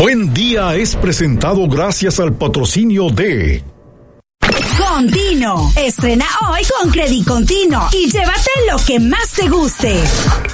Buen Día es presentado gracias al patrocinio de Contino. Estrena hoy con Credit Contino y llévate lo que más te guste.